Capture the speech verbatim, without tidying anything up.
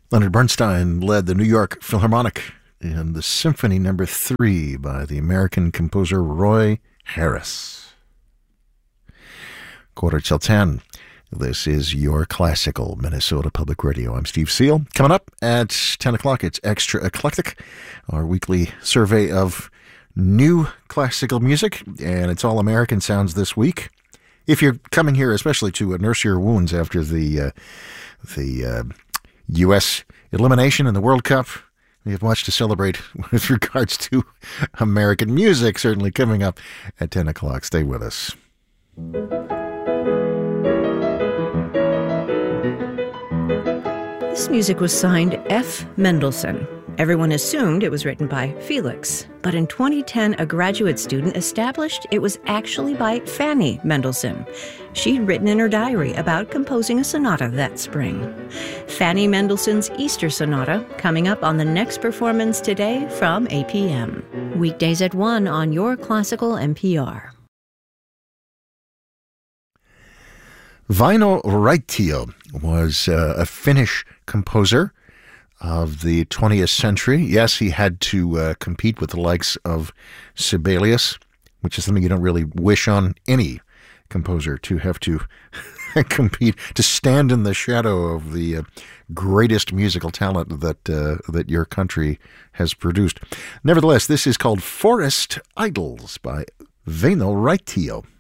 Leonard Bernstein led the New York Philharmonic in the Symphony Number Three by the American composer Roy Harris. Quarter till ten. This is your classical Minnesota Public Radio. I'm Steve Seal. Coming up at ten o'clock, it's Extra Eclectic, our weekly survey of new classical music, and it's all American sounds this week. If you're coming here, especially to uh, nurse your wounds after the uh, the uh, U S elimination in the World Cup, we have much to celebrate with regards to American music, certainly coming up at ten o'clock. Stay with us. This music was signed F. Mendelssohn. Everyone assumed it was written by Felix, but in twenty ten, a graduate student established it was actually by Fanny Mendelssohn. She'd written in her diary about composing a sonata that spring. Fanny Mendelssohn's Easter Sonata, coming up on the next performance today from eight p.m. Weekdays at one on your classical N P R. Väinö Raitio was uh, a Finnish composer of the twentieth century. Yes, he had to uh, compete with the likes of Sibelius, which is something you don't really wish on any composer, to have to compete, to stand in the shadow of the uh, greatest musical talent that uh, that your country has produced. Nevertheless, this is called Forest Idols by Väinö Raitio.